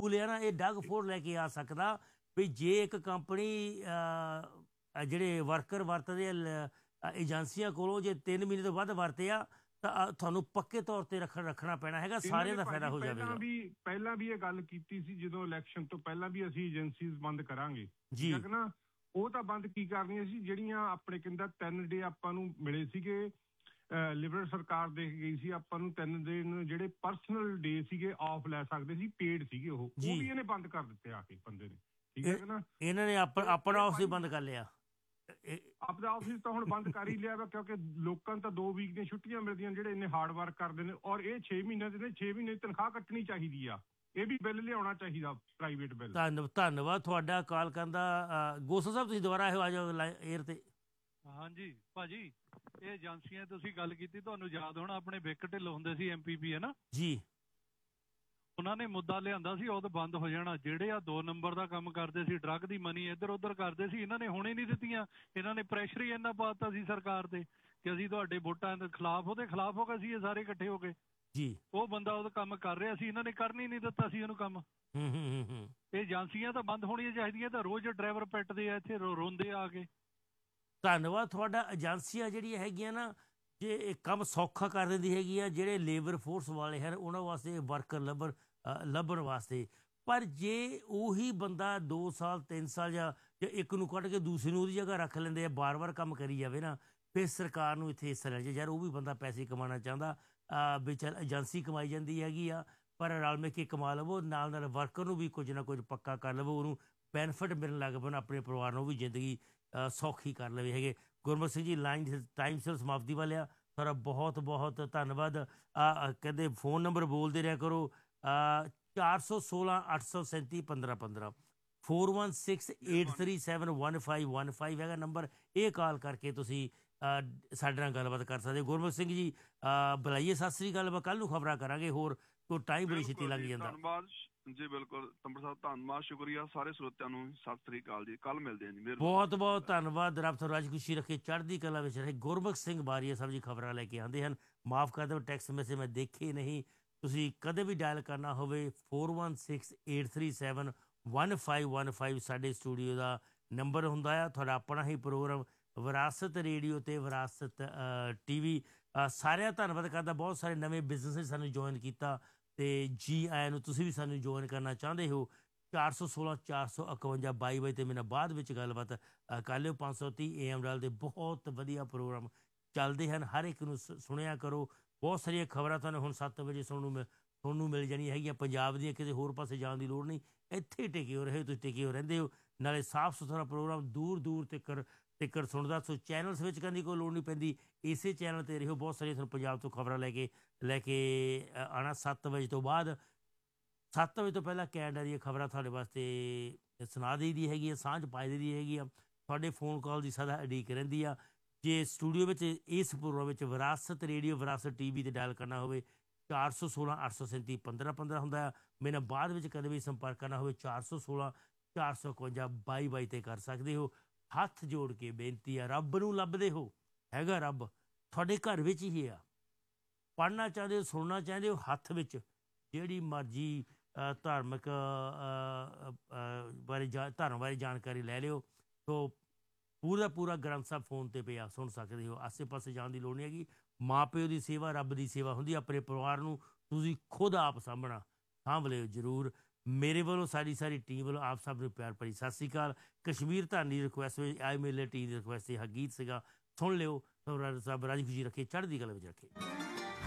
ਖੁੱਲਿਆ ਨਾ ਇਹ ਡਗ ਫੋਰ ਲੈ ਕੇ ਆ ਸਕਦਾ ਵੀ ਜੇ ਇੱਕ ਕੰਪਨੀ ਜਿਹੜੇ ਵਰਕਰ ਵਰਤਦੇ ਏਜੰਸੀਆਂ ਕੋਲੋਂ ਜੇ 3 ਮਹੀਨੇ ਤੋਂ ਵੱਧ ਵਰਤੇ ਆ ਤਾਂ ਤੁਹਾਨੂੰ ਪੱਕੇ ਤੌਰ ਤੇ ਰੱਖਣਾ ਪੈਣਾ ਹੈਗਾ, ਸਾਰਿਆਂ ਦਾ ਫਾਇਦਾ ਹੋ ਜਾਵੇਗਾ। ਪਹਿਲਾਂ ਵੀ ਇਹ ਗੱਲ ਕੀਤੀ ਸੀ ਜਦੋਂ ਇਲੈਕਸ਼ਨ ਤੋਂ ਪਹਿਲਾਂ ਵੀ ਅਸੀਂ ਏਜੰਸੀਜ਼ ਬੰਦ ਕਰਾਂਗੇ ਜੀ ਨਾ, ਉਹ ਤਾਂ ਬੰਦ ਕੀ ਕਰਨੀਆਂ ਸੀ ਜਿਹੜੀਆਂ ਆਪਣੇ ਕਹਿੰਦਾ 3 ਡੇ ਆਪਾਂ ਨੂੰ ਮਿਲੇ ਸੀਗੇ, ਲਿਬਰਲ ਸਰਕਾਰ ਦੇ ਗਈ ਸੀ ਆਪਾਂ ਨੂੰ 3 ਦਿਨ ਜਿਹੜੇ ਪਰਸਨਲ ਡੇ ਸੀਗੇ ਆਫ ਲੈ ਸਕਦੇ ਸੀ, ਪੇਡ ਸੀਗੇ ਉਹ ਵੀ ਇਹਨੇ ਬੰਦ ਕਰ ਦਿੱਤੇ ਆ ਕੇ ਬੰਦੇ ਨੇ, ਠੀਕ ਹੈ ਨਾ। ਇਹਨਾਂ ਨੇ ਆਪਣਾ ਆਫਿਸ ਬੰਦ ਕਰ ਲਿਆ, ਆਪਦਾ ਆਫਿਸ ਤਾਂ ਹੁਣ ਬੰਦ ਕਰ ਹੀ ਲਿਆ ਵਾ ਕਿਉਂਕਿ ਲੋਕਾਂ ਨੂੰ ਤਾਂ 2 ਵੀਕ ਦੀਆਂ ਛੁੱਟੀਆਂ ਮਿਲਦੀਆਂ ਜਿਹੜੇ ਇੰਨੇ ਹਾਰਡ ਵਰਕ ਕਰਦੇ ਨੇ, ਔਰ ਇਹ 6 ਮਹੀਨਿਆਂ ਦੇ ਨੇ, 6 ਮਹੀਨੇ ਦੀ ਤਨਖਾਹ ਕੱਟਣੀ ਚਾਹੀਦੀ ਆ, ਇਹ ਵੀ ਬਿੱਲ ਲਿਆਉਣਾ ਚਾਹੀਦਾ ਪ੍ਰਾਈਵੇਟ ਬਿੱਲ। ਧੰਨਵਾਦ ਤੁਹਾਡਾ ਕਾਲ ਕਰਨ ਦਾ। ਗੋਸਲ ਸਾਹਿਬ ਤੁਸੀਂ ਦੁਬਾਰਾ ਆ ਜਾਓ ਏਅਰ ਤੇ। ਹਾਂਜੀ ਭਾਜੀ, ਇਹ ਏਜੰਸੀਆਂ ਤੁਸੀਂ ਗੱਲ ਕੀਤੀ, ਤੁਹਾਨੂੰ ਯਾਦ ਹੋਣਾ ਆਪਣੇ ਵਿਕ ਢਿੱਲੋਂ ਹੁੰਦੇ ਸੀ MPP ਹੈ ਨਾ ਜੀ, ਉਹਨਾਂ ਨੇ ਮੁੱਦਾ ਲਿਆਂਦਾ ਸੀ ਉਹ ਤਾਂ ਬੰਦ ਹੋ ਜਾਣਾ। ਜਿਹੜੇ ਆ 2 ਨੰਬਰ ਦਾ ਕੰਮ ਕਰਦੇ ਸੀ, ਡਰੱਗ ਦੀ ਮਨੀ ਇੱਧਰ ਉੱਧਰ ਕਰਦੇ ਸੀ, ਇਹਨਾਂ ਨੇ ਹੁਣੇ ਨਹੀਂ ਦਿੱਤੀਆਂ। ਇਹਨਾਂ ਨੇ ਪ੍ਰੈਸ਼ਰ ਹੀ ਇੰਨਾ ਪਾਤਾ ਸੀ ਸਰਕਾਰ ਤੇ ਕਿ ਅਸੀਂ ਤੁਹਾਡੇ ਵੋਟਾਂ ਦੇ ਖਿਲਾਫ, ਉਹਦੇ ਖਿਲਾਫ ਹੋ ਗਏ ਸੀ ਇਹ ਸਾਰੇ ਇਕੱਠੇ ਹੋ ਕੇ ਜੀ। ਉਹ ਬੰਦਾ ਉਹਦਾ ਕੰਮ ਕਰ ਰਿਹਾ ਸੀ, ਇਹਨਾਂ ਨੇ ਕਰਨ ਹੀ ਨਹੀਂ ਦਿੱਤਾ ਸੀ ਉਹਨੂੰ ਕੰਮ। ਇਹ ਏਜੰਸੀਆਂ ਤਾਂ ਬੰਦ ਹੋਣੀਆਂ ਚਾਹੀਦੀਆਂ, ਤਾਂ ਰੋਜ਼ ਡਰਾਈਵਰ ਪਿੱਟਦੇ ਆ ਇੱਥੇ, ਰੋਂਦੇ ਆ ਕੇ। ਧੰਨਵਾਦ ਤੁਹਾਡਾ। ਏਜੰਸੀਆਂ ਜਿਹੜੀਆਂ ਹੈਗੀਆਂ ਨਾ, ਜੇ ਇਹ ਕੰਮ ਸੌਖਾ ਕਰ ਦਿੰਦੀ ਹੈਗੀ ਆ ਜਿਹੜੇ ਲੇਬਰ ਫੋਰਸ ਵਾਲੇ ਹਨ ਉਹਨਾਂ ਵਾਸਤੇ, ਵਰਕਰ ਲੱਭਣ ਵਾਸਤੇ। ਪਰ ਜੇ ਉਹੀ ਬੰਦਾ 2 ਸਾਲ 3 ਸਾਲ ਜਾਂ ਇੱਕ ਨੂੰ ਕੱਢ ਕੇ ਦੂਸਰੇ ਨੂੰ ਉਹਦੀ ਜਗ੍ਹਾ ਰੱਖ ਲੈਂਦੇ ਆ, ਬਾਰ-ਬਾਰ ਕੰਮ ਕਰੀ ਜਾਵੇ ਨਾ, ਫਿਰ ਸਰਕਾਰ ਨੂੰ ਇੱਥੇ ਹਿੱਸਾ ਲੈਣਾ ਚਾਹੀਦਾ। ਯਾਰ ਉਹ ਵੀ ਬੰਦਾ ਪੈਸੇ ਕਮਾਉਣਾ ਚਾਹੁੰਦਾ, ਵੀ ਚੱਲ ਏਜੰਸੀ ਕਮਾਈ ਜਾਂਦੀ ਹੈਗੀ ਆ, ਪਰ ਰਲ ਮਿਲ ਕੇ ਕਮਾ ਲਵੋ, ਨਾਲ ਨਾਲ ਵਰਕਰ ਨੂੰ ਵੀ ਕੁਝ ਨਾ ਕੁਝ ਪੱਕਾ ਕਰ ਲਵੋ, ਉਹਨੂੰ ਬੈਨੀਫਿਟ ਮਿਲਣ ਲੱਗ ਪੈਣ, ਆਪਣੇ ਪਰਿਵਾਰ ਨੂੰ ਵੀ ਜ਼ਿੰਦਗੀ ਸੌਖੀ ਕਰ ਲਵੇ ਹੈਗੇ। ਗੁਰਮੁਖ ਸਿੰਘ ਜੀ, ਲਾਈਨ ਟਾਈਮ ਸਿਰ ਸਮਾਪਤੀ ਵਾਲਿਆ, ਤੁਹਾਡਾ ਬਹੁਤ ਬਹੁਤ ਧੰਨਵਾਦ। ਕਹਿੰਦੇ ਫੋਨ ਨੰਬਰ ਬੋਲਦੇ ਰਿਹਾ ਕਰੋ, 416 837 1515, 4168371515 ਹੈਗਾ ਨੰਬਰ, ਇਹ ਕਾਲ ਕਰਕੇ ਤੁਸੀਂ ਸਾਡੇ ਨਾਲ ਗੱਲਬਾਤ ਕਰ ਸਕਦੇ। ਗੁਰਮੁਖ ਸਿੰਘ ਜੀ ਬੁਲਾਈਏ, ਸਤਿ ਸ੍ਰੀ ਅਕਾਲ। ਕੱਲ੍ਹ ਨੂੰ ਖਬਰਾਂ ਕਰਾਂਗੇ ਹੋਰ, ਕੋਈ ਟਾਈਮ ਬੜੀ ਛੇਤੀ ਲੱਗ ਜਾਂਦਾ। ਧੰਨਵਾਦ ਜੀ, ਬਿਲਕੁਲ ਤੰਬਰ ਸਾਹਿਬ, ਧੰਨਵਾਦ, ਸ਼ੁਕਰੀਆ ਸਾਰੇ ਸਰੋਤਿਆਂ ਨੂੰ, ਸਤਿ ਸ੍ਰੀ ਅਕਾਲ ਜੀ, ਕੱਲ੍ਹ ਮਿਲਦੇ ਹਾਂ ਜੀ। ਬਹੁਤ ਬਹੁਤ ਧੰਨਵਾਦ, ਰੱਬ ਤੁਹਾਨੂੰ ਰਾਜੀ ਖੁਸ਼ੀ ਰੱਖੇ, ਚੜ੍ਹਦੀ ਕਲਾ ਵਿੱਚ ਰਹੇ। ਗੁਰਮੁਖ ਸਿੰਘ ਬਾਰੀਆ ਸਾਹਿਬ ਜੀ ਖਬਰਾਂ ਲੈ ਕੇ ਆਉਂਦੇ ਹਨ। ਮਾਫ਼ ਕਰ ਦਿਓ ਟੈਕਸਟ ਮੈਸੇਜ ਮੈਂ ਦੇਖੇ ਨਹੀਂ, ਤੁਸੀਂ ਕਦੇ ਵੀ ਡਾਇਲ ਕਰਨਾ ਹੋਵੇ 4168371515 ਸਾਡੇ ਸਟੂਡੀਓ ਦਾ ਨੰਬਰ ਹੁੰਦਾ ਆ। ਤੁਹਾਡਾ ਆਪਣਾ ਹੀ ਪ੍ਰੋਗਰਾਮ ਵਿਰਾਸਤ ਰੇਡੀਓ ਤੇ ਵਿਰਾਸਤ TV। ਸਾਰਿਆਂ ਧੰਨਵਾਦ ਕਰਦਾ, ਬਹੁਤ ਸਾਰੇ ਨਵੇਂ ਬਿਜ਼ਨਸ ਸਾਨੂੰ ਜੁਆਇਨ ਕੀਤਾ ਤੇ ਜੀ ਆਇਆਂ ਨੂੰ। ਤੁਸੀਂ ਵੀ ਸਾਨੂੰ ਜੁਆਇਨ ਕਰਨਾ ਚਾਹੁੰਦੇ ਹੋ 416 451 22 ਤੇ ਮੇਰੇ ਨਾਲ ਬਾਅਦ ਵਿੱਚ ਗੱਲਬਾਤ ਕਰ ਲਿਓ। 530 AM ਡਾਲ ਦੇ ਬਹੁਤ ਵਧੀਆ ਪ੍ਰੋਗਰਾਮ ਚੱਲਦੇ ਹਨ, ਹਰ ਇੱਕ ਨੂੰ ਸੁਣਿਆ ਕਰੋ। ਬਹੁਤ ਸਾਰੀਆਂ ਖਬਰਾਂ ਤੁਹਾਨੂੰ ਹੁਣ 7 ਵਜੇ ਤੁਹਾਨੂੰ ਮਿਲ ਜਾਣੀਆਂ ਹੈਗੀਆਂ ਪੰਜਾਬ ਦੀਆਂ, ਕਿਸੇ ਹੋਰ ਪਾਸੇ ਜਾਣ ਦੀ ਲੋੜ ਨਹੀਂ, ਇੱਥੇ ਟਿਕੇ ਹੋ ਰਹੇ, ਤੁਸੀਂ ਟਿਕੇ ਹੋ ਰਹਿੰਦੇ ਹੋ। ਨਾਲੇ ਸਾਫ਼ ਸੁਥਰਾ ਪ੍ਰੋਗਰਾਮ ਦੂਰ ਦੂਰ ਤੱਕ ਸੁਣਦਾ। ਸੋ ਚੈਨਲ ਸਵਿਚ ਕਰਨ ਦੀ ਕੋਈ ਲੋੜ ਨਹੀਂ ਪੈਂਦੀ, ਇਸੇ ਚੈਨਲ 'ਤੇ ਰਹੋ। ਬਹੁਤ ਸਾਰੀਆਂ ਤੁਹਾਨੂੰ ਪੰਜਾਬ ਤੋਂ ਖਬਰਾਂ ਲੈ ਕੇ ਆਉਣਾ 7 ਵਜੇ ਤੋਂ ਬਾਅਦ। 7 ਵਜੇ ਤੋਂ ਪਹਿਲਾਂ ਕੈਨੇਡਾ ਦੀਆਂ ਖਬਰਾਂ ਤੁਹਾਡੇ ਵਾਸਤੇ ਸੁਣਾ ਦੇਈਦੀ ਹੈਗੀ ਆ, ਸਾਂਝ ਪਾ ਦੇਈਦੀ ਹੈਗੀ ਆ। ਤੁਹਾਡੇ ਫੋਨ ਕਾਲ ਦੀ ਸਦਾ ਉਡੀਕ ਰਹਿੰਦੀ ਆ। ਜੇ ਸਟੂਡੀਓ ਵਿੱਚ ਇਸ ਪ੍ਰੋਗਰਾਮ ਵਿੱਚ ਵਿਰਾਸਤ ਰੇਡੀਓ ਵਿਰਾਸਤ TV ਤੇ ਡਾਇਲ ਕਰਨਾ ਹੋਵੇ 416 837 1515 ਹੁੰਦਾ ਆ। ਮੇਰੇ ਨਾਲ ਬਾਅਦ ਵਿੱਚ ਕਦੇ ਵੀ ਸੰਪਰਕ ਕਰਨਾ ਹੋਵੇ 416 451 22 ਤੇ ਕਰ ਸਕਦੇ ਹੋ। ਹੱਥ ਜੋੜ ਕੇ ਬੇਨਤੀ ਆ, ਰੱਬ ਨੂੰ ਲੱਭਦੇ ਹੋ, ਹੈਗਾ ਰੱਬ ਤੁਹਾਡੇ ਘਰ ਵਿੱਚ ਹੀ ਆ। ਪੜ੍ਹਨਾ ਚਾਹੁੰਦੇ ਹੋ, ਸੁਣਨਾ ਚਾਹੁੰਦੇ ਹੋ, ਹੱਥ ਵਿੱਚ ਜਿਹੜੀ ਮਰਜ਼ੀ ਧਾਰਮਿਕ ਧਰਮ ਬਾਰੇ ਜਾਣਕਾਰੀ ਲੈ ਲਿਓ। ਸੋ ਪੂਰਾ ਗ੍ਰੰਥ ਸਾਹਿਬ ਫੋਨ 'ਤੇ ਪਿਆ, ਸੁਣ ਸਕਦੇ ਹੋ। ਆਸੇ ਪਾਸੇ ਜਾਣ ਦੀ ਲੋੜ ਨਹੀਂ ਹੈਗੀ। ਮਾਂ ਪਿਓ ਦੀ ਸੇਵਾ ਰੱਬ ਦੀ ਸੇਵਾ ਹੁੰਦੀ। ਆਪਣੇ ਪਰਿਵਾਰ ਨੂੰ ਤੁਸੀਂ ਖੁਦ ਆਪ ਸਾਂਭਣਾ, ਸਾਂਭ ਲਿਓ ਜ਼ਰੂਰ। ਮੇਰੇ ਵੱਲੋਂ ਸਾਰੀ ਟੀਮ ਵੱਲੋਂ ਆਪ ਸਭ ਨੂੰ ਪਿਆਰ ਭਰੀ ਸਤਿ ਸ਼੍ਰੀ ਅਕਾਲ। ਕਸ਼ਮੀਰ ਧਾਨੀ ਦੀ ਰਿਕੁਐਸਟ ਵਿੱਚ ਆਏ ਮੇਲੇ ਟੀਮ ਦੀ ਰਿਕੁਐਸਟ ਇਹ ਗੀਤ ਸੀਗਾ, ਸੁਣ ਲਿਓ। ਰੱਬ ਰਾਜੀ ਖੁਸ਼ੀ ਰੱਖੇ, ਚੜ੍ਹਦੀ ਕਲਾ ਵਿੱਚ ਰੱਖੇ।